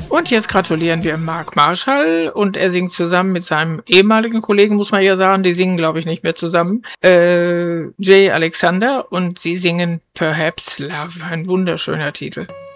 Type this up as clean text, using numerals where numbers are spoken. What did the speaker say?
Und jetzt gratulieren wir Mark Marshall und er singt zusammen mit seinem ehemaligen Kollegen, muss man ja sagen, die singen glaube ich nicht mehr zusammen, Jay Alexander, und sie singen Perhaps Love, ein wunderschöner Titel.